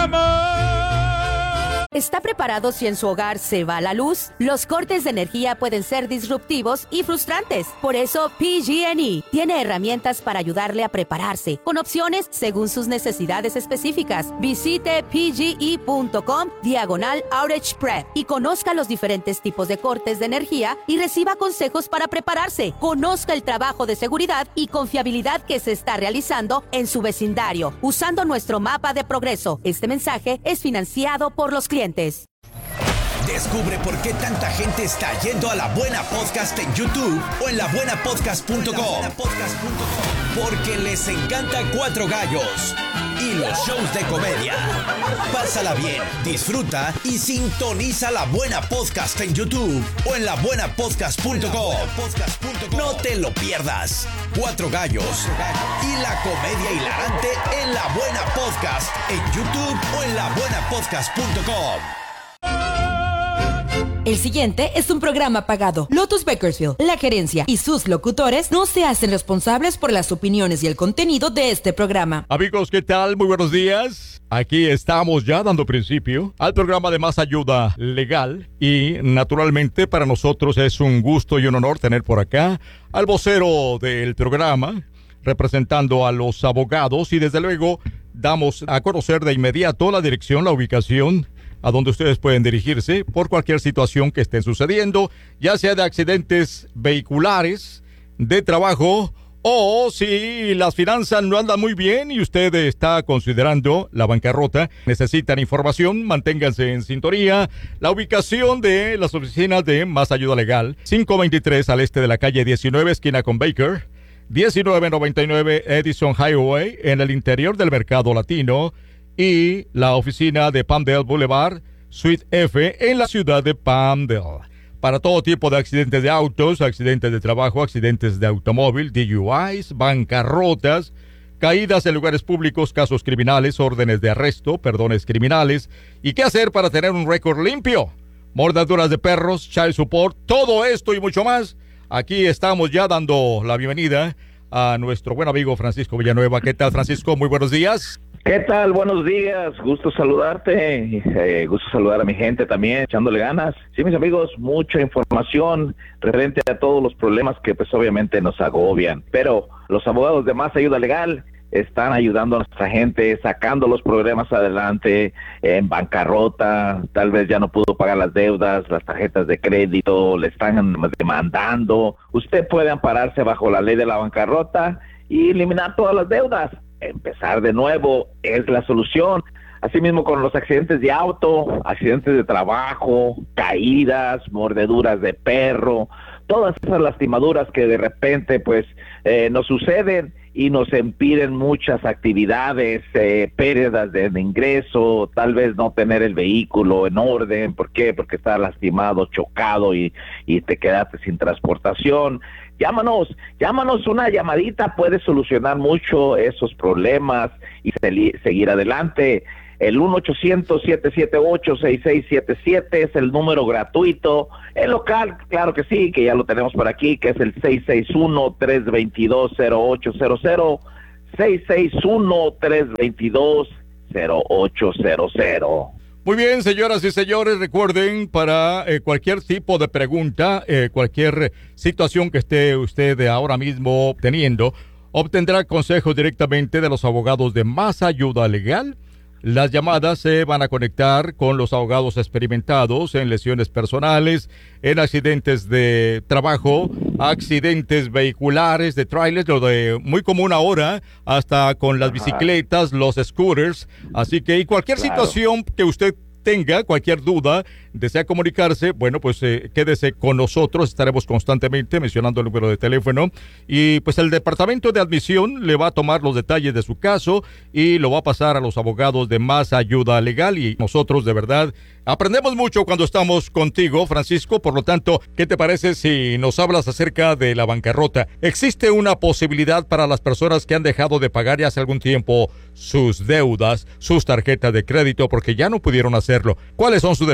¿Está preparado si en su hogar se va la luz? Los cortes de energía pueden ser disruptivos y frustrantes. Por eso, PG&E tiene herramientas para ayudarle a prepararse, con opciones según sus necesidades específicas. Visite pge.com/Outage Prep y conozca los diferentes tipos de cortes de energía y reciba consejos para prepararse. Conozca el trabajo de seguridad y confiabilidad que se está realizando en su vecindario, usando nuestro mapa de progreso. Este mensaje es financiado por los clientes. Descubre por qué tanta gente está yendo a La Buena Podcast en YouTube o en labuenapodcast.com. Porque les encanta Cuatro Gallos y los shows de comedia. Pásala bien, disfruta y sintoniza La Buena Podcast en YouTube o en labuenapodcast.com. No te lo pierdas. Cuatro Gallos y la comedia hilarante en La Buena Podcast en YouTube o en labuenapodcast.com. El siguiente es un programa pagado. Lotus Bakersfield, la gerencia y sus locutores no se hacen responsables por las opiniones y el contenido de este programa. Amigos, ¿qué tal? Muy buenos días. Aquí estamos ya dando principio al programa de Más Ayuda Legal y naturalmente para nosotros es un gusto y un honor tener por acá al vocero del programa representando a los abogados y desde luego damos a conocer de inmediato la dirección, la ubicación a donde ustedes pueden dirigirse por cualquier situación que esté sucediendo, ya sea de accidentes vehiculares, de trabajo, o si las finanzas no andan muy bien y usted está considerando la bancarrota, necesitan información, manténganse en sintonía. La ubicación de las oficinas de Más Ayuda Legal, 523 al este de la calle 19, esquina con Baker, 1999 Edison Highway, en el interior del Mercado Latino, y la oficina de Palmdale Boulevard, Suite F, en la ciudad de Palmdale. Para todo tipo de accidentes de autos, accidentes de trabajo, accidentes de automóvil, DUIs, bancarrotas, caídas en lugares públicos, casos criminales, órdenes de arresto, perdones criminales. ¿Y qué hacer para tener un récord limpio? Mordaduras de perros, child support, todo esto y mucho más. Aquí estamos ya dando la bienvenida a nuestro buen amigo Francisco Villanueva. ¿Qué tal, Francisco? Muy buenos días. ¿Qué tal? Buenos días, gusto saludarte, gusto saludar a mi gente también, echándole ganas. Sí, mis amigos, mucha información referente a todos los problemas que pues obviamente nos agobian, pero los abogados de Más Ayuda Legal están ayudando a nuestra gente, sacando los problemas adelante, en bancarrota, tal vez ya no pudo pagar las deudas, las tarjetas de crédito, le están demandando. Usted puede ampararse bajo la ley de la bancarrota y eliminar todas las deudas. Empezar de nuevo es la solución. Asimismo con los accidentes de auto, accidentes de trabajo, caídas, mordeduras de perro, todas esas lastimaduras que de repente pues nos suceden y nos impiden muchas actividades, pérdidas de ingreso, tal vez no tener el vehículo en orden. ¿Por qué? Porque está lastimado, chocado y te quedaste sin transportación. Llámanos, una llamadita puede solucionar mucho esos problemas y seguir adelante. El 1-800-778-6677 es el número gratuito. El local, claro que sí, que ya lo tenemos por aquí, que es el 661-322-0800, 661-322-0800. Muy bien, señoras y señores, recuerden, para cualquier tipo de pregunta, cualquier situación que esté usted ahora mismo teniendo, obtendrá consejos directamente de los abogados de Más Ayuda Legal. Las llamadas se van a conectar con los abogados experimentados en lesiones personales, en accidentes de trabajo, accidentes vehiculares, de trailers, lo de muy común ahora, hasta con las bicicletas, los scooters. Así que y cualquier situación que usted tenga, cualquier duda, desea comunicarse, bueno, pues quédese con nosotros, estaremos constantemente mencionando el número de teléfono y pues el departamento de admisión le va a tomar los detalles de su caso y lo va a pasar a los abogados de Más Ayuda Legal y nosotros de verdad aprendemos mucho cuando estamos contigo, Francisco. Por lo tanto, ¿qué te parece si nos hablas acerca de la bancarrota? ¿Existe una posibilidad para las personas que han dejado de pagar ya hace algún tiempo sus deudas, sus tarjetas de crédito porque ya no pudieron hacerlo? ¿Cuáles son sus derechos? Habla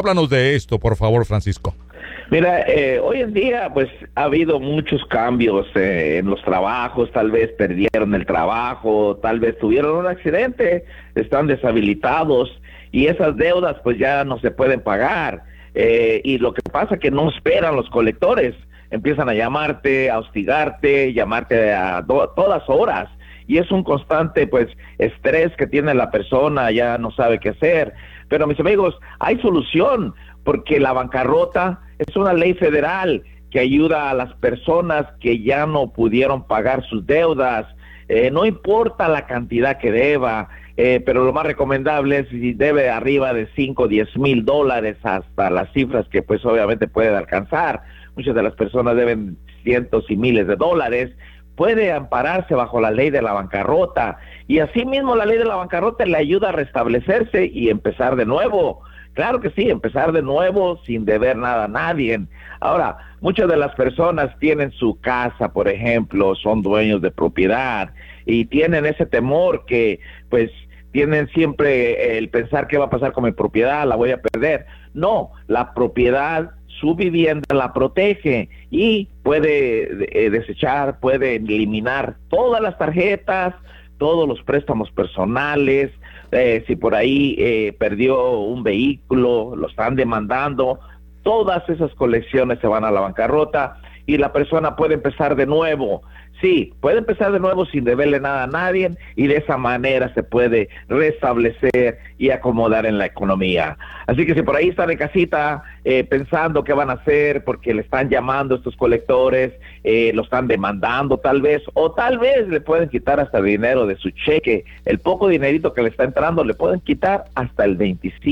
Háblanos de esto, por favor, Francisco. Mira, hoy en día pues ha habido muchos cambios en los trabajos, tal vez perdieron el trabajo, tal vez tuvieron un accidente, están deshabilitados y esas deudas pues ya no se pueden pagar. Y lo que pasa es que no esperan los colectores, empiezan a llamarte, a hostigarte, llamarte a todas horas. Y es un constante pues estrés que tiene la persona, ya no sabe qué hacer. Pero mis amigos, hay solución, porque la bancarrota es una ley federal que ayuda a las personas que ya no pudieron pagar sus deudas. No importa la cantidad que deba, pero lo más recomendable es si debe arriba de 5 o 10 mil dólares hasta las cifras que pues obviamente puede alcanzar. Muchas de las personas deben cientos y miles de dólares. Puede ampararse bajo la ley de la bancarrota, y asimismo la ley de la bancarrota le ayuda a restablecerse y empezar de nuevo. Claro que sí, empezar de nuevo sin deber nada a nadie. Ahora, muchas de las personas tienen su casa, por ejemplo, son dueños de propiedad y tienen ese temor que pues tienen siempre el pensar qué va a pasar con mi propiedad, la voy a perder. No, la propiedad, su vivienda la protege y puede desechar, puede eliminar todas las tarjetas, todos los préstamos personales. Si por ahí perdió un vehículo, lo están demandando, todas esas colecciones se van a la bancarrota y la persona puede empezar de nuevo. Sí, puede empezar de nuevo sin deberle nada a nadie, y de esa manera se puede restablecer y acomodar en la economía. Así que si por ahí están en casita pensando qué van a hacer porque le están llamando estos colectores, lo están demandando tal vez, o tal vez le pueden quitar hasta el dinero de su cheque, el poco dinerito que le está entrando, le pueden quitar hasta el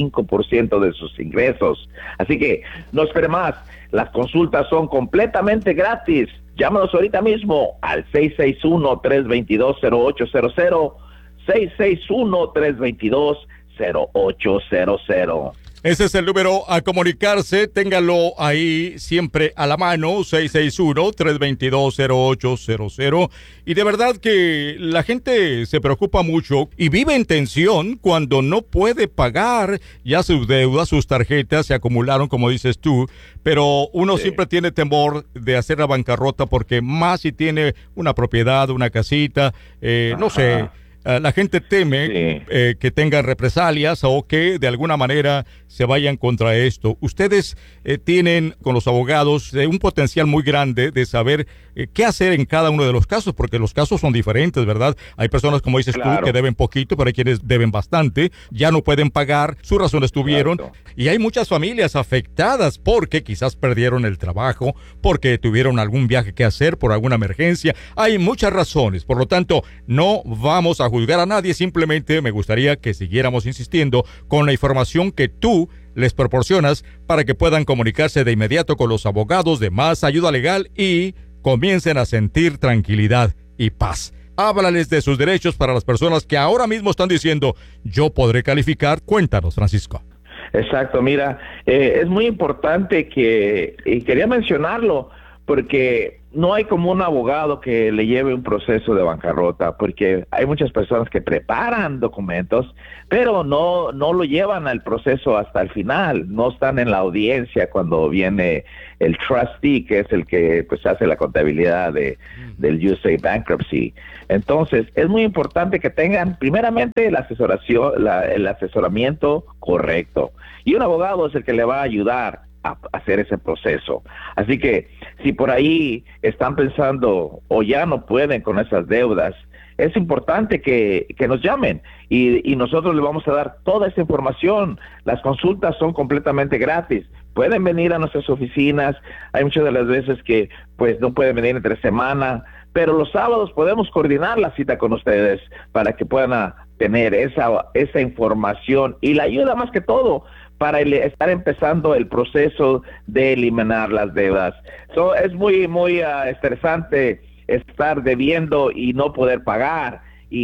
25% de sus ingresos. Así que no espere más, las consultas son completamente gratis. Llámanos ahorita mismo al 661-322-0800, 661-322-0800. Ese es el número a comunicarse, téngalo ahí siempre a la mano, 661-322-0800. Y de verdad que la gente se preocupa mucho y vive en tensión cuando no puede pagar ya sus deudas, sus tarjetas se acumularon, como dices tú, pero uno siempre tiene temor de hacer la bancarrota porque más si tiene una propiedad, una casita, no sé. La gente teme que tengan represalias o que de alguna manera se vayan contra esto. Ustedes tienen con los abogados un potencial muy grande de saber qué hacer en cada uno de los casos, porque los casos son diferentes, ¿verdad? Hay personas, como dices tú, que deben poquito, pero hay quienes deben bastante, ya no pueden pagar, sus razones tuvieron, y hay muchas familias afectadas porque quizás perdieron el trabajo, porque tuvieron algún viaje que hacer por alguna emergencia. Hay muchas razones, por lo tanto, no vamos a juzgar a nadie, simplemente me gustaría que siguiéramos insistiendo con la información que tú les proporcionas para que puedan comunicarse de inmediato con los abogados de Más Ayuda Legal y comiencen a sentir tranquilidad y paz. Háblales de sus derechos para las personas que ahora mismo están diciendo, yo podré calificar. Cuéntanos, Francisco. Exacto, mira, es muy importante y quería mencionarlo, porque no hay como un abogado que le lleve un proceso de bancarrota, porque hay muchas personas que preparan documentos, pero no lo llevan al proceso hasta el final, no están en la audiencia cuando viene el trustee, que es el que pues hace la contabilidad del USA Bankruptcy. Entonces, es muy importante que tengan primeramente la asesoración, el asesoramiento correcto, y un abogado es el que le va a ayudar a hacer ese proceso. Así que si por ahí están pensando o ya no pueden con esas deudas, es importante que nos llamen y nosotros les vamos a dar toda esa información. Las consultas son completamente gratis. Pueden venir a nuestras oficinas. Hay muchas de las veces que pues no pueden venir entre semana, pero los sábados podemos coordinar la cita con ustedes para que puedan tener esa información y la ayuda más que todo para estar empezando el proceso de eliminar las deudas. Es muy estresante estar debiendo y no poder pagar,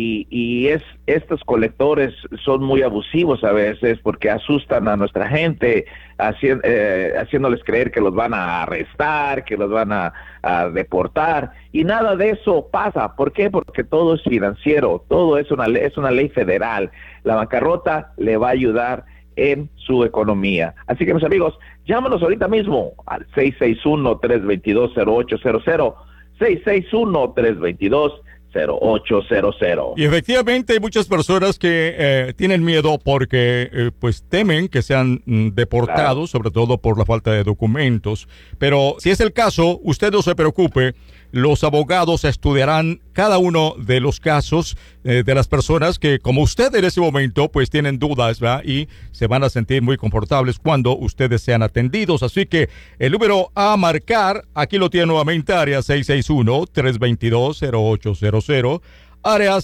y estos colectores son muy abusivos a veces porque asustan a nuestra gente haciéndoles creer que los van a arrestar, que los van a deportar, y nada de eso pasa. ¿Por qué? Porque todo es financiero, todo es una ley federal. La bancarrota le va a ayudar en su economía. Así que mis amigos, llámanos ahorita mismo al 661-322-0800, 661-322-0800. Y efectivamente hay muchas personas que tienen miedo porque pues temen que sean deportados, sobre todo por la falta de documentos. Pero si es el caso, usted no se preocupe. Los abogados estudiarán cada uno de los casos de las personas que, como usted en ese momento, pues tienen dudas, ¿verdad? Y se van a sentir muy confortables cuando ustedes sean atendidos. Así que el número a marcar, aquí lo tiene nuevamente, área 661-322-0800, área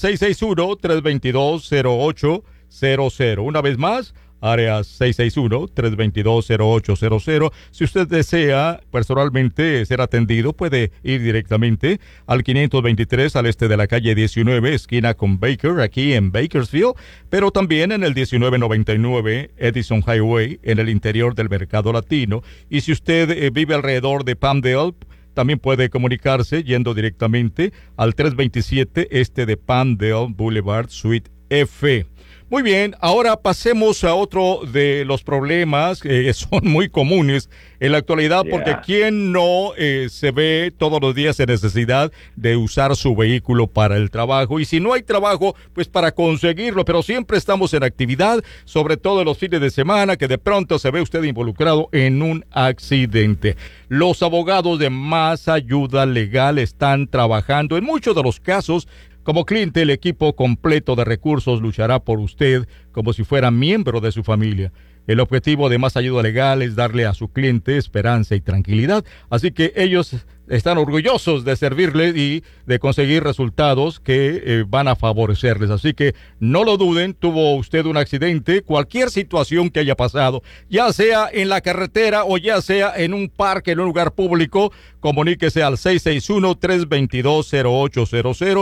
661-322-0800. Una vez más, área 661-322-0800. Si usted desea personalmente ser atendido, puede ir directamente al 523 al este de la calle 19, esquina con Baker, aquí en Bakersfield, pero también en el 1999 Edison Highway, en el interior del Mercado Latino. Y si usted vive alrededor de Palmdale, también puede comunicarse yendo directamente al 327 este de Palmdale Boulevard, Suite F. Muy bien, ahora pasemos a otro de los problemas que son muy comunes en la actualidad, porque ¿quién no se ve todos los días en necesidad de usar su vehículo para el trabajo? Y si no hay trabajo, pues para conseguirlo, pero siempre estamos en actividad, sobre todo en los fines de semana, que de pronto se ve usted involucrado en un accidente. Los abogados de Más Ayuda Legal están trabajando en muchos de los casos. Como cliente, el equipo completo de recursos luchará por usted como si fuera miembro de su familia. El objetivo de Más Ayuda Legal es darle a su cliente esperanza y tranquilidad. Así que ellos están orgullosos de servirle y de conseguir resultados que van a favorecerles. Así que no lo duden, tuvo usted un accidente, cualquier situación que haya pasado, ya sea en la carretera o ya sea en un parque, en un lugar público, comuníquese al 661-322-0800,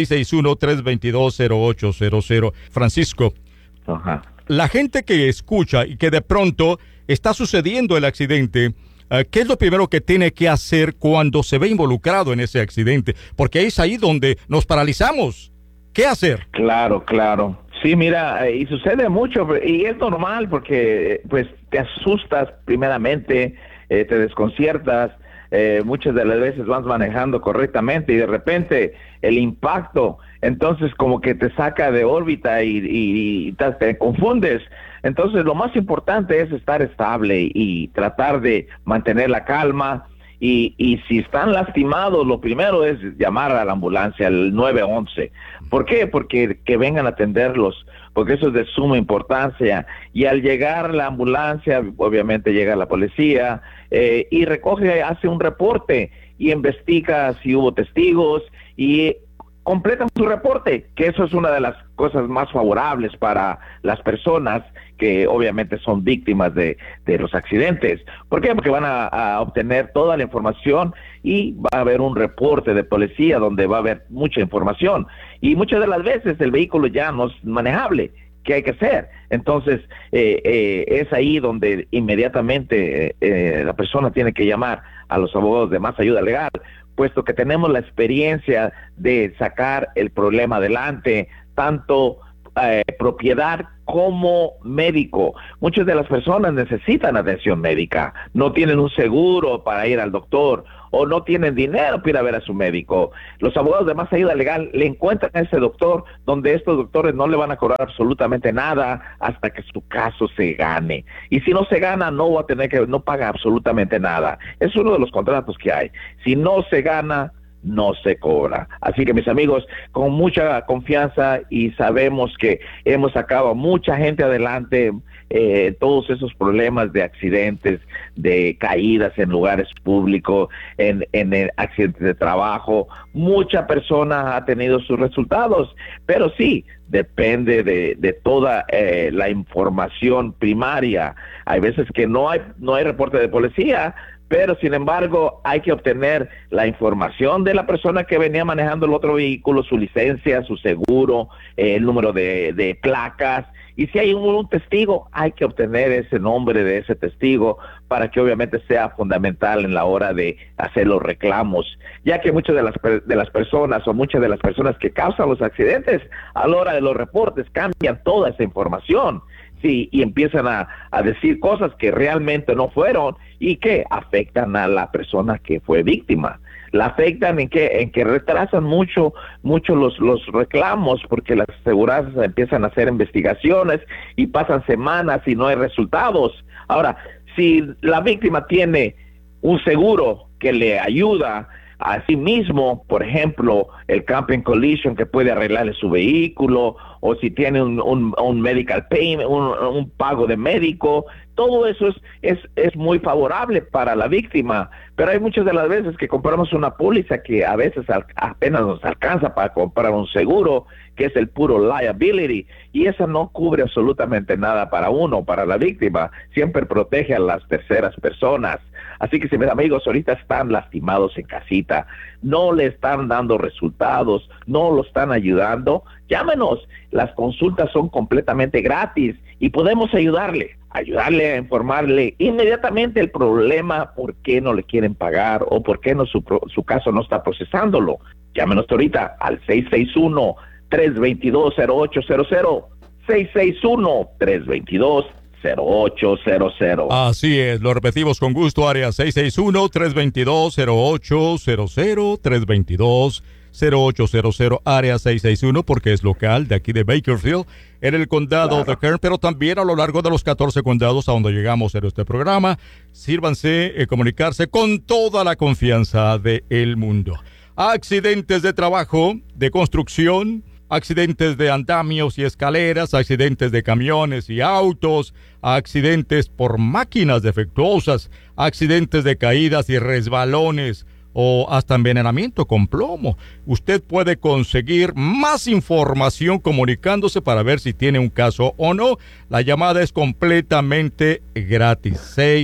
661-322-0800. Francisco, la gente que escucha y que de pronto está sucediendo el accidente, ¿qué es lo primero que tiene que hacer cuando se ve involucrado en ese accidente? Porque es ahí donde nos paralizamos. ¿Qué hacer? Claro. Sí, mira, y sucede mucho, y es normal porque pues te asustas primeramente, te desconciertas, muchas de las veces vas manejando correctamente y de repente el impacto, entonces como que te saca de órbita y te confundes. Entonces lo más importante es estar estable y tratar de mantener la calma y si están lastimados, lo primero es llamar a la ambulancia, al 911. ¿Por qué? Porque que vengan a atenderlos, porque eso es de suma importancia. Y al llegar la ambulancia, obviamente llega la policía y recoge, hace un reporte y investiga si hubo testigos y completan su reporte, que eso es una de las cosas más favorables para las personas que obviamente son víctimas de los accidentes. ¿Por qué? Porque van a obtener toda la información y va a haber un reporte de policía donde va a haber mucha información. Y muchas de las veces el vehículo ya no es manejable. ¿Qué hay que hacer? Entonces, es ahí donde inmediatamente la persona tiene que llamar a los abogados de Más Ayuda Legal, puesto que tenemos la experiencia de sacar el problema adelante, tanto propiedad como médico. Muchas de las personas necesitan atención médica, no tienen un seguro para ir al doctor o no tienen dinero para ir a ver a su médico. Los abogados de Más Ayuda Legal le encuentran a ese doctor donde estos doctores no le van a cobrar absolutamente nada hasta que su caso se gane. Y si no se gana, no paga absolutamente nada. Es uno de los contratos que hay. Si no se gana, no se cobra. Así que mis amigos, con mucha confianza, y sabemos que hemos sacado a mucha gente adelante, todos esos problemas de accidentes, de caídas en lugares públicos, en accidentes de trabajo, mucha persona ha tenido sus resultados, pero sí, depende de toda la información primaria. Hay veces que no hay reporte de policía, pero sin embargo hay que obtener la información de la persona que venía manejando el otro vehículo, su licencia, su seguro, el número de placas, y si hay un testigo, hay que obtener ese nombre de ese testigo para que obviamente sea fundamental en la hora de hacer los reclamos, ya que muchas de las personas o muchas de las personas que causan los accidentes a la hora de los reportes cambian toda esa información. sí, y empiezan a decir cosas que realmente no fueron y que afectan a la persona que fue víctima. La afectan en que retrasan mucho los reclamos, porque las aseguranzas empiezan a hacer investigaciones y pasan semanas y no hay resultados. Ahora, si la víctima tiene un seguro que le ayuda a sí mismo, por ejemplo, el Camping Collision, que puede arreglarle su vehículo, o si tiene un medical payment, un pago de médico, todo eso es muy favorable para la víctima. Pero hay muchas de las veces que compramos una póliza que a veces apenas nos alcanza para comprar un seguro, que es el puro liability, y esa no cubre absolutamente nada para uno, para la víctima. Siempre protege a las terceras personas. Así que si mis amigos ahorita están lastimados en casita, no le están dando resultados, no lo están ayudando, llámenos. Las consultas son completamente gratis y podemos ayudarle a informarle inmediatamente el problema, por qué no le quieren pagar o por qué no su caso no está procesándolo. Llámenos ahorita al 661-322-0800, 661-322-0800. Así es, lo repetimos con gusto, área 661-322-0800, 322-0800, área 661, porque es local de aquí de Bakersfield, en el condado de Kern, pero también a lo largo de los 14 condados a donde llegamos en este programa. Sírvanse comunicarse con toda la confianza del mundo. Accidentes de trabajo, de construcción, accidentes de andamios y escaleras, accidentes de camiones y autos, accidentes por máquinas defectuosas, accidentes de caídas y resbalones o hasta envenenamiento con plomo. Usted puede conseguir más información comunicándose para ver si tiene un caso o no. La llamada es completamente gratis.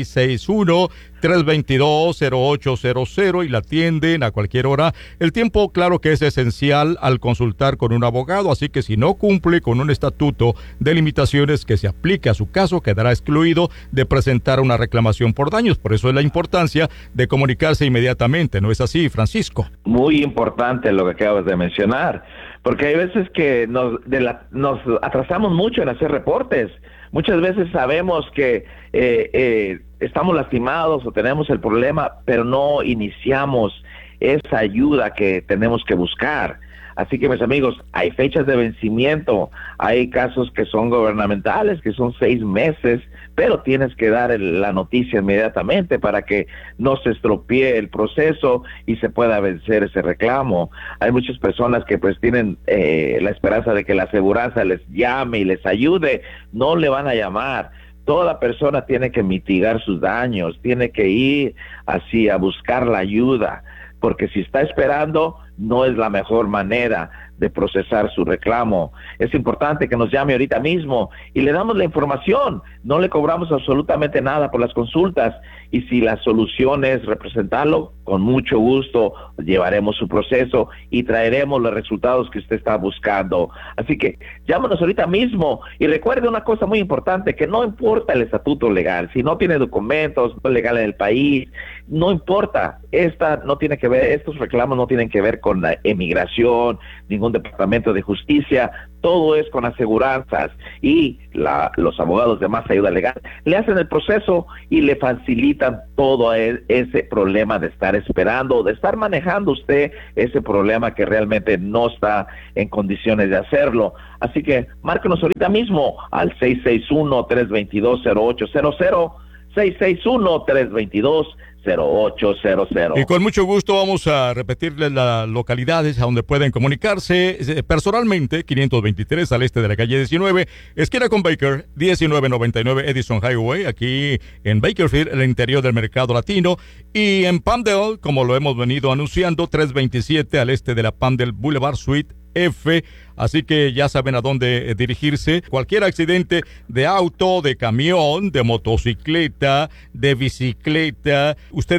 661-322-0800 y la atienden a cualquier hora. El tiempo, claro que es esencial al consultar con un abogado, así que si no cumple con un estatuto de limitaciones que se aplique a su caso, quedará excluido de presentar una reclamación por daños. Por eso es la importancia de comunicarse inmediatamente. ¿No es así, Francisco? Muy importante lo que acabas de mencionar, porque hay veces que nos atrasamos mucho en hacer reportes. Muchas veces sabemos que estamos lastimados o tenemos el problema, pero no iniciamos esa ayuda que tenemos que buscar. Así que, mis amigos, hay fechas de vencimiento, hay casos que son gubernamentales, que son 6 meses, pero tienes que dar la noticia inmediatamente para que no se estropee el proceso y se pueda vencer ese reclamo. Hay muchas personas que pues tienen la esperanza de que la aseguranza les llame y les ayude. No le van a llamar. Toda persona tiene que mitigar sus daños, tiene que ir así a buscar la ayuda, porque si está esperando, no es la mejor manera de procesar su reclamo. Es importante que nos llame ahorita mismo y le damos la información. No le cobramos absolutamente nada por las consultas, y si la solución es representarlo, con mucho gusto llevaremos su proceso y traeremos los resultados que usted está buscando. Así que llámanos ahorita mismo y recuerde una cosa muy importante, que no importa el estatuto legal, si no tiene documentos legales en el país, no importa. Estos reclamos no tienen que ver con la emigración, ningún departamento de justicia, todo es con aseguranzas, y los abogados de Más Ayuda Legal le hacen el proceso y le facilitan todo ese problema de estar esperando, de estar manejando usted ese problema que realmente no está en condiciones de hacerlo. Así que márquenos ahorita mismo al 661-322-0800, 661-322-0800. Y con mucho gusto vamos a repetirles las localidades a donde pueden comunicarse personalmente. 523 al este de la calle 19, esquina con Baker, 1999 Edison Highway, aquí en Bakersfield, el interior del mercado latino. Y en Palmdale, como lo hemos venido anunciando, 327 al este de la Palmdale Boulevard Suite F, así que ya saben a dónde dirigirse. Cualquier accidente de auto, de camión, de motocicleta, de bicicleta, ustedes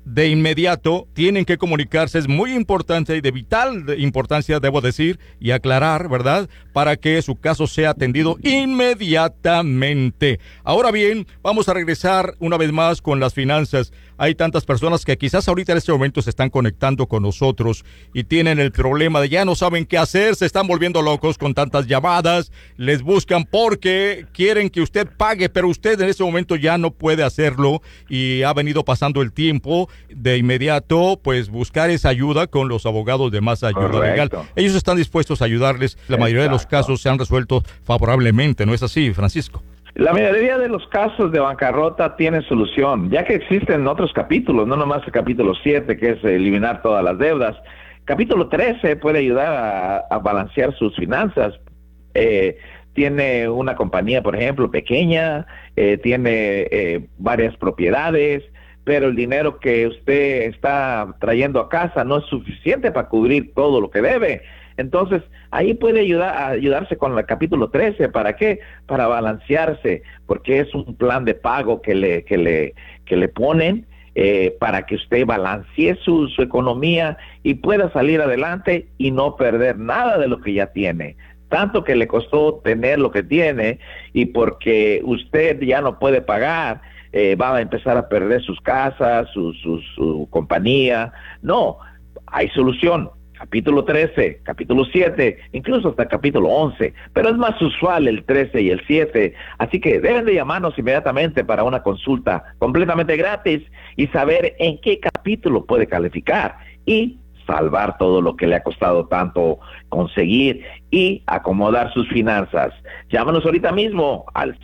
de inmediato tienen que comunicarse. Es muy importante y de vital importancia, debo decir, y aclarar, ¿verdad?, para que su caso sea atendido inmediatamente. Ahora bien, vamos a regresar una vez más con las finanzas. Hay tantas personas que quizás ahorita en este momento se están conectando con nosotros y tienen el problema de ya no saben qué hacer, se están volviendo locos con tantas llamadas, les buscan porque quieren que usted pague, pero usted en ese momento ya no puede hacerlo y ha venido pasando el tiempo. De inmediato, pues buscar esa ayuda con los abogados de Más Ayuda Legal. Ellos están dispuestos a ayudarles. La mayoría de los casos se han resuelto favorablemente, ¿no es así, Francisco? La mayoría de los casos de bancarrota tienen solución, ya que existen otros capítulos, no nomás el capítulo 7, que es eliminar todas las deudas. Capítulo 13 puede ayudar a balancear sus finanzas. Tiene una compañía, por ejemplo, pequeña, tiene varias propiedades, pero el dinero que usted está trayendo a casa no es suficiente para cubrir todo lo que debe. Entonces, ahí puede ayudarse con el capítulo 13. ¿Para qué? Para balancearse, porque es un plan de pago que le ponen para que usted balancee su economía y pueda salir adelante y no perder nada de lo que ya tiene. Tanto que le costó tener lo que tiene, y porque usted ya no puede pagar, va a empezar a perder sus casas, su compañía. No, hay solución. Capítulo 13, capítulo 7, incluso hasta capítulo 11, pero es más usual el 13 y el 7, así que deben de llamarnos inmediatamente para una consulta completamente gratis y saber en qué capítulo puede calificar y salvar todo lo que le ha costado tanto conseguir y acomodar sus finanzas. Llámanos ahorita mismo al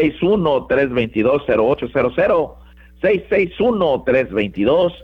661-322-0800, 661-322-0800.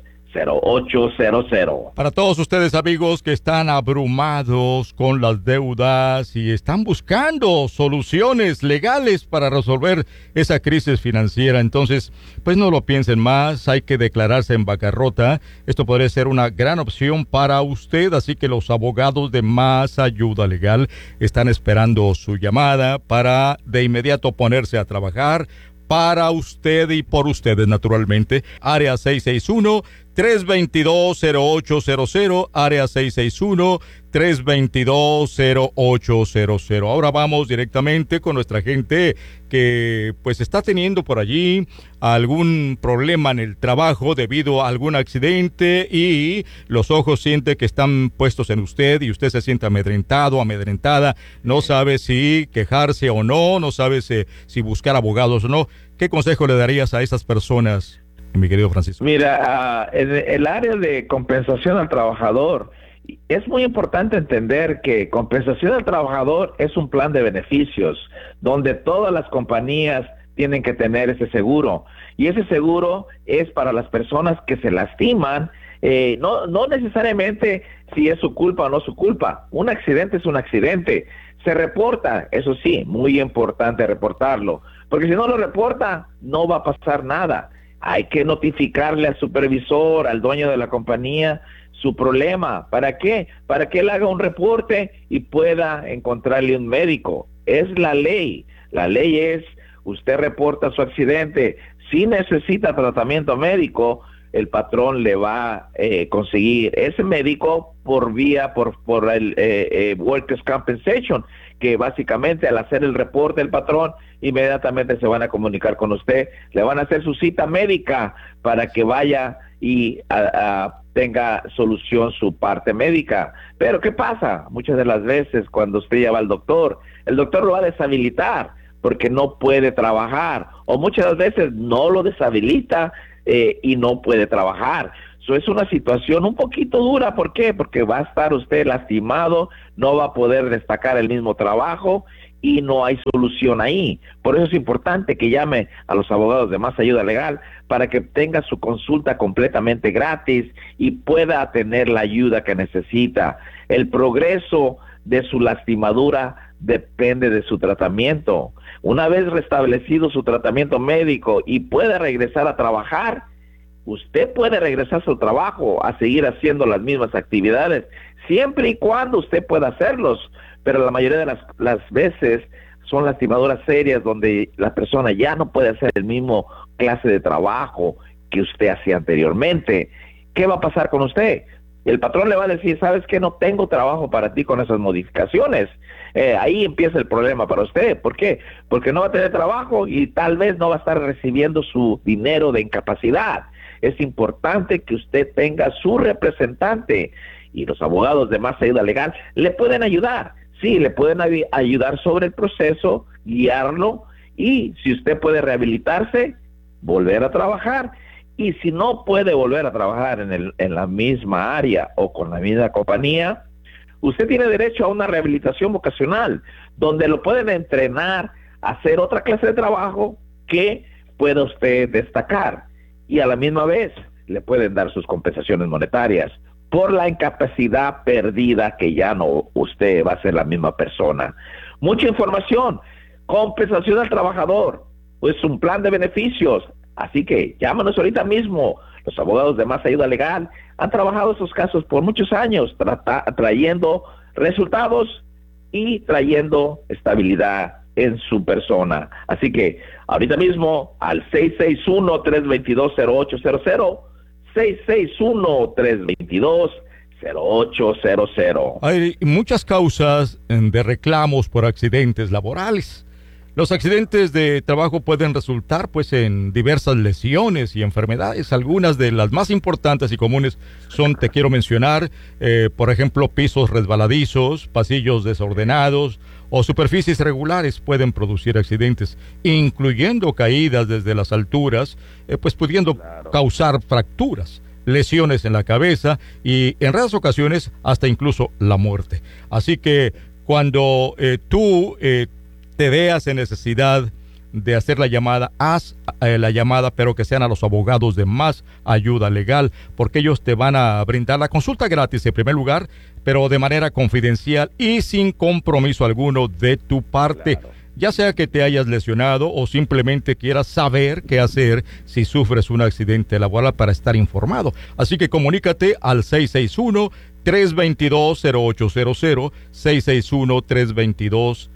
Para todos ustedes, amigos, que están abrumados con las deudas y están buscando soluciones legales para resolver esa crisis financiera, entonces, pues no lo piensen más, hay que declararse en bancarrota. Esto podría ser una gran opción para usted, así que los abogados de Más Ayuda Legal están esperando su llamada para de inmediato ponerse a trabajar para usted y por ustedes, naturalmente. Área 661-322-0800, área 661-322-0800. Ahora vamos directamente con nuestra gente que pues está teniendo por allí algún problema en el trabajo debido a algún accidente y los ojos siente que están puestos en usted y usted se siente amedrentado, amedrentada, no sabe si quejarse o no, no sabe si buscar abogados o no. ¿Qué consejo le darías a esas personas, mi querido Francisco? Mira, en el área de compensación al trabajador, es muy importante entender que compensación al trabajador es un plan de beneficios, donde todas las compañías tienen que tener ese seguro, y ese seguro es para las personas que se lastiman, no necesariamente si es su culpa o no su culpa. Un accidente es un accidente, se reporta, eso sí, muy importante reportarlo, porque si no lo reporta, no va a pasar nada. Hay que notificarle al supervisor, al dueño de la compañía, su problema. ¿Para qué? Para que él haga un reporte y pueda encontrarle un médico. Es la ley. La ley es, usted reporta su accidente. Si necesita tratamiento médico, el patrón le va a conseguir ese médico por el Workers' Compensation, que básicamente al hacer el reporte el patrón, inmediatamente se van a comunicar con usted, le van a hacer su cita médica para que vaya y tenga solución su parte médica. Pero ¿qué pasa? Muchas de las veces cuando usted ya va al doctor, el doctor lo va a deshabilitar porque no puede trabajar, o muchas veces no lo deshabilita y no puede trabajar. Eso es una situación un poquito dura. ¿Por qué? Porque va a estar usted lastimado, no va a poder destacar el mismo trabajo y no hay solución ahí. Por eso es importante que llame a los abogados de Más Ayuda Legal para que tenga su consulta completamente gratis y pueda tener la ayuda que necesita. El progreso de su lastimadura depende de su tratamiento. Una vez restablecido su tratamiento médico y puede regresar a trabajar, usted puede regresar a su trabajo, a seguir haciendo las mismas actividades, siempre y cuando usted pueda hacerlos. Pero la mayoría de las veces son lastimaduras serias donde la persona ya no puede hacer el mismo clase de trabajo que usted hacía anteriormente. ¿Qué va a pasar con usted? El patrón le va a decir, ¿sabes qué? No tengo trabajo para ti con esas modificaciones. Ahí empieza el problema para usted. ¿Por qué? Porque no va a tener trabajo y tal vez no va a estar recibiendo su dinero de incapacidad. Es importante que usted tenga su representante, y los abogados de Más Ayuda Legal le pueden ayudar. Sí, le pueden ayudar sobre el proceso, guiarlo, y si usted puede rehabilitarse, volver a trabajar. Y si no puede volver a trabajar en la misma área o con la misma compañía, usted tiene derecho a una rehabilitación vocacional, donde lo pueden entrenar a hacer otra clase de trabajo que pueda usted destacar. Y a la misma vez le pueden dar sus compensaciones monetarias por la incapacidad perdida, que ya no usted va a ser la misma persona. Mucha información, compensación al trabajador, pues un plan de beneficios. Así que llámanos ahorita mismo. Los abogados de Más Ayuda Legal han trabajado estos casos por muchos años, trayendo resultados y trayendo estabilidad en su persona. Así que ahorita mismo al 661-322-0800, 661-322-0800. Hay muchas causas de reclamos por accidentes laborales. Los accidentes de trabajo pueden resultar pues en diversas lesiones y enfermedades. Algunas de las más importantes y comunes son, te quiero mencionar, por ejemplo, pisos resbaladizos, pasillos desordenados o superficies irregulares pueden producir accidentes, incluyendo caídas desde las alturas, pues pudiendo causar fracturas, lesiones en la cabeza y en raras ocasiones hasta incluso la muerte. Así que cuando tú te veas en necesidad de hacer la llamada, haz la llamada, pero que sean a los abogados de Más Ayuda Legal, porque ellos te van a brindar la consulta gratis en primer lugar, pero de manera confidencial y sin compromiso alguno de tu parte. Claro. Ya sea que te hayas lesionado o simplemente quieras saber qué hacer si sufres un accidente laboral para estar informado. Así que comunícate al 661-322-0800, 661-322-0800.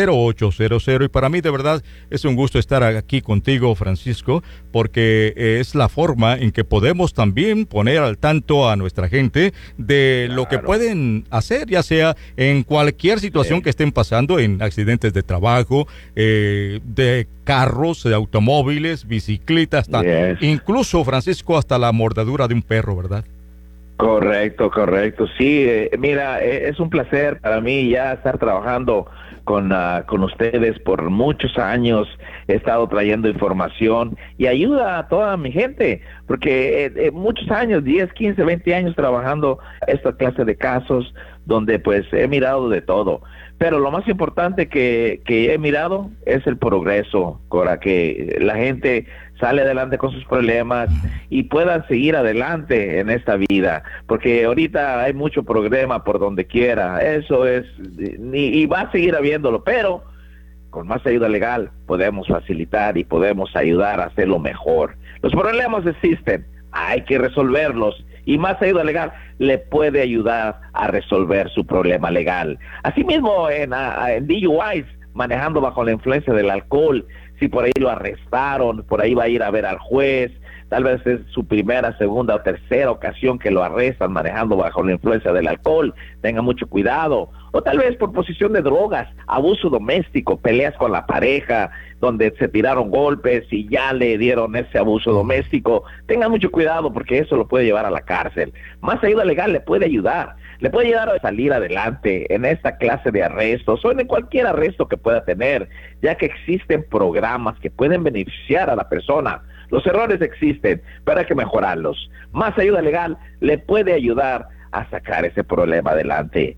Y para mí de verdad es un gusto estar aquí contigo, Francisco, porque es la forma en que podemos también poner al tanto a nuestra gente de lo que pueden hacer, ya sea en cualquier situación que estén pasando, en accidentes de trabajo, de carros, de automóviles, bicicletas, incluso, Francisco, hasta la mordedura de un perro, ¿verdad? Correcto. Sí, mira, es un placer para mí ya estar trabajando con ustedes por muchos años. He estado trayendo información y ayuda a toda mi gente, porque muchos años, 10, 15, 20 años trabajando esta clase de casos donde pues he mirado de todo. Pero lo más importante que he mirado es el progreso, Cora, que la gente sale adelante con sus problemas y puedan seguir adelante en esta vida, porque ahorita hay mucho problema por donde quiera, eso es, y va a seguir habiéndolo, pero con Más Ayuda Legal podemos facilitar y podemos ayudar a hacerlo mejor. Los problemas existen, hay que resolverlos, y Más Ayuda Legal le puede ayudar a resolver su problema legal. Asimismo, en DUIs, manejando bajo la influencia del alcohol, si por ahí lo arrestaron, por ahí va a ir a ver al juez, tal vez es su primera, segunda o tercera ocasión que lo arrestan manejando bajo la influencia del alcohol, tenga mucho cuidado. O tal vez por posesión de drogas, abuso doméstico, peleas con la pareja, donde se tiraron golpes y ya le dieron ese abuso doméstico. Tengan mucho cuidado porque eso lo puede llevar a la cárcel. Más Ayuda Legal le puede ayudar a salir adelante en esta clase de arrestos o en cualquier arresto que pueda tener, ya que existen programas que pueden beneficiar a la persona. Los errores existen, pero hay que mejorarlos. Más Ayuda Legal le puede ayudar a sacar ese problema adelante.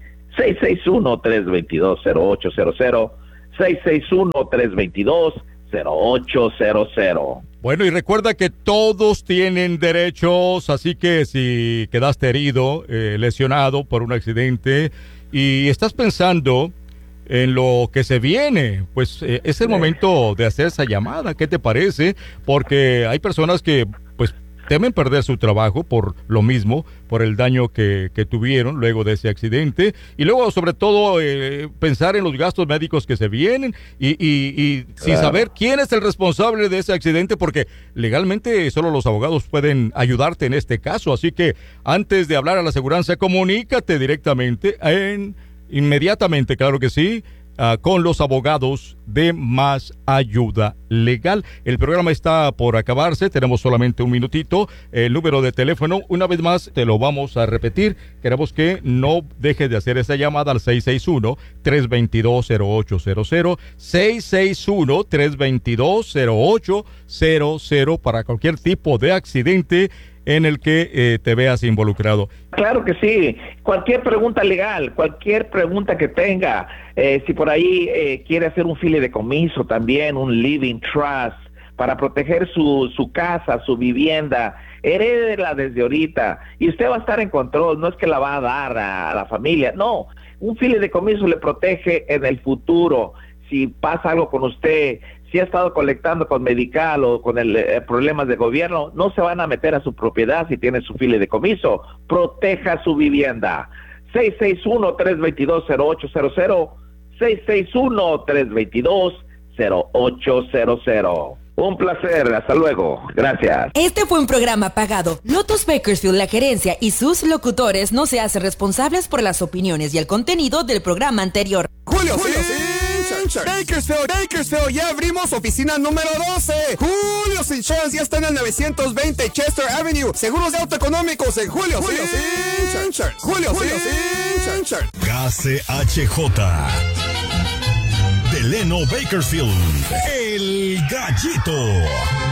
661-322-0800, 661-322-0800. Bueno, y recuerda que todos tienen derechos, así que si quedaste herido, lesionado por un accidente y estás pensando en lo que se viene, pues es el momento de hacer esa llamada. ¿Qué te parece? Porque hay personas que pues temen perder su trabajo por lo mismo, por el daño que tuvieron luego de ese accidente, y luego sobre todo pensar en los gastos médicos que se vienen y sin saber quién es el responsable de ese accidente, porque legalmente solo los abogados pueden ayudarte en este caso. Así que antes de hablar a la aseguranza, comunícate directamente inmediatamente, claro que sí, con los abogados de Más Ayuda Legal. El programa está por acabarse, tenemos solamente un minutito. El número de teléfono, una vez más, te lo vamos a repetir. Queremos que no dejes de hacer esa llamada al 661-322-0800, 661-322-0800 para cualquier tipo de accidente en el que te veas involucrado. Claro que sí. Cualquier pregunta legal, cualquier pregunta que tenga, si por ahí quiere hacer un fideicomiso también, un living trust, para proteger su casa, su vivienda, herédela desde ahorita, y usted va a estar en control. No es que la va a dar a la familia, no. Un fideicomiso le protege en el futuro. Si pasa algo con usted, si ha estado colectando con Medical o con problemas de gobierno, no se van a meter a su propiedad si tiene su fideicomiso. Proteja su vivienda. 661-322-0800, 661-322-0800. Un placer, hasta luego, gracias. Este fue un programa pagado. Lotus Bakersfield, la gerencia y sus locutores no se hacen responsables por las opiniones y el contenido del programa anterior. Julio Bakersfield, ya abrimos oficina número 12. Julio's Insurance ya está en el 920 Chester Avenue. Seguros de auto económicos en Julio's Insurance. KCHJ Delano Bakersfield, el Gallito.